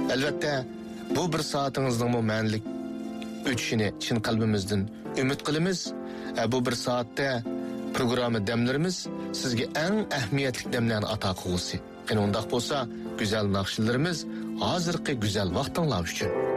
Albatta, bu bir soatingizning ma'nilik o'tishini chin qalbimizdan umid qilamiz. Bu bir soatda programma damlarimiz sizga eng ahamiyatli damlarni ato qilgusi. Undaq bo'lsa, go'zal naqshlarimiz hozirgi go'zal vaqtinglar uchun